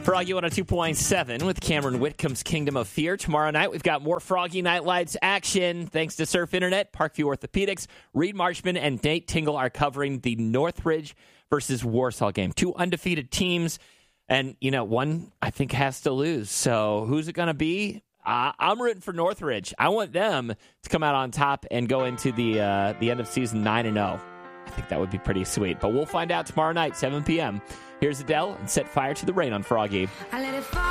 Froggy 102.7 with Cameron Whitcomb's Kingdom of Fear. Tomorrow night, we've got more Froggy Night Lights action. Thanks to Surf Internet, Parkview Orthopedics, Reed Marshman, and Nate Tingle are covering the Northridge versus Warsaw game. Two undefeated teams, and, one, I think, has to lose. So who's it going to be? I'm rooting for Northridge. I want them to come out on top and go into the end of season 9-0. I think that would be pretty sweet. But we'll find out tomorrow night, 7 p.m. Here's Adele and Set Fire to the Rain on Froggy.